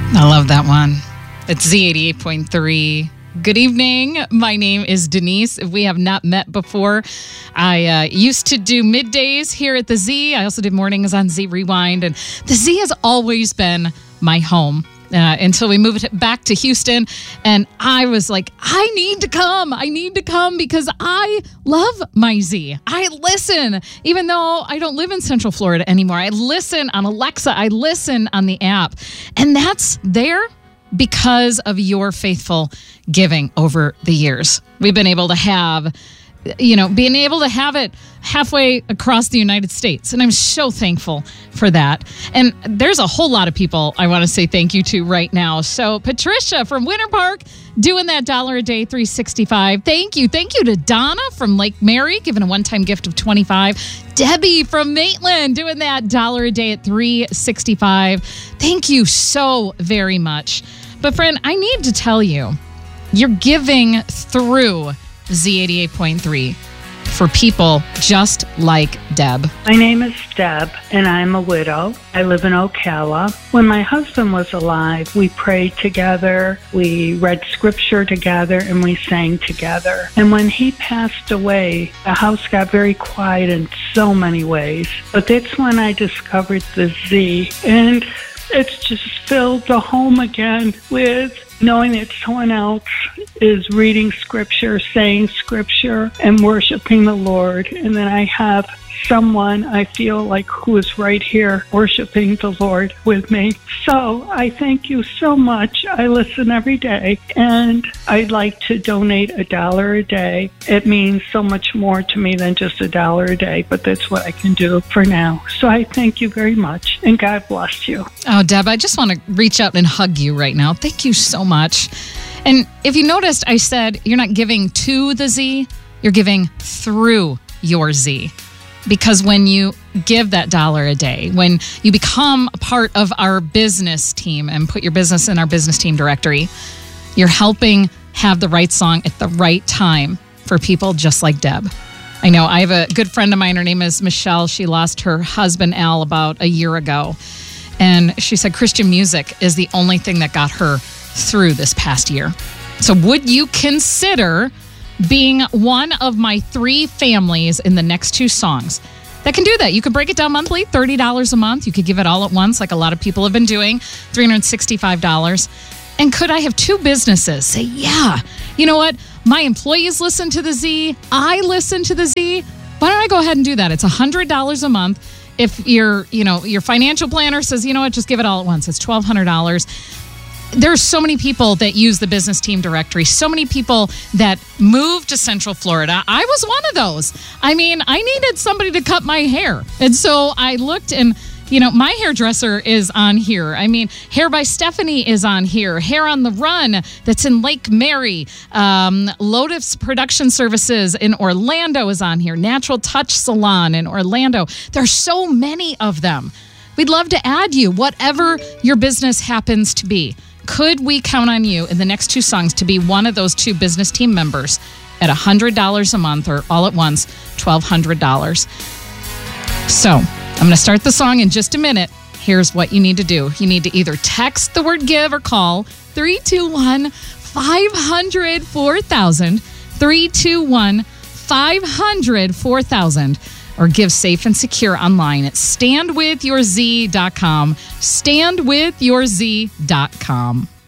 I love that one. It's Z88.3. Good evening. My name is Denise. If we have not met before, I used to do middays here at the Z. I also did mornings on Z Rewind. And the Z has always been my home until we moved back to Houston. And I was like, I need to come. I need to come because I love my Z. I listen, even though I don't live in Central Florida anymore. I listen on Alexa. I listen on the app. And that's there because of your faithful giving over the years. We've been able to have, being able to have it halfway across the United States. And I'm so thankful for that. And there's a whole lot of people I want to say thank you to right now. So Patricia from Winter Park doing that $1 a day, $365. Thank you. Thank you to Donna from Lake Mary, giving a one-time gift of $25. Debbie from Maitland doing that $1 a day at $365. Thank you so very much. But friend, I need to tell you, you're giving through Z88.3 for people just like Deb. My name is Deb, and I'm a widow. I live in Ocala. When my husband was alive, we prayed together, we read scripture together, and we sang together. And when he passed away, the house got very quiet in so many ways. But that's when I discovered the Z, and it's just filled the home again with knowing that someone else is reading scripture, saying scripture, and worshiping the Lord. And then I have someone I feel like who is right here worshiping the Lord with me. So I thank you so much. I listen every day, and I'd like to donate $1 a day. It means so much more to me than just $1 a day, but that's what I can do for now. So I thank you very much, and God bless you. Oh, Deb, I just want to reach out and hug you right now. Thank you so much. And if you noticed, I said you're not giving to the Z, you're giving through your Z. Because when you give that $1 a day, when you become a part of our business team and put your business in our business team directory, you're helping have the right song at the right time for people just like Deb. I know I have a good friend of mine. Her name is Michelle. She lost her husband, Al, about a year ago. And she said Christian music is the only thing that got her through this past year. So would you consider being one of my 3 families in the next 2 songs that can do that? You could break it down monthly, $30 a month. You could give it all at once, like a lot of people have been doing, $365. And could I have 2 businesses say, yeah, you know what? My employees listen to the Z. I listen to the Z. Why don't I go ahead and do that? It's $100 a month. If your financial planner says, you know what, just give it all at once. It's $1,200. There's so many people that use the business team directory, so many people that move to Central Florida. I was one of those. I mean, I needed somebody to cut my hair. And so I looked and, my hairdresser is on here. I mean, Hair by Stephanie is on here. Hair on the Run, that's in Lake Mary. Lotus Production Services in Orlando is on here. Natural Touch Salon in Orlando. There's so many of them. We'd love to add you, whatever your business happens to be. Could we count on you in the next 2 songs to be one of those 2 business team members at $100 a month or all at once, $1,200? So I'm going to start the song in just a minute. Here's what you need to do. You need to either text the word give or call 321-500-4000, 321-500-4000. Or give safe and secure online at standwithyourz.com, standwithyourz.com.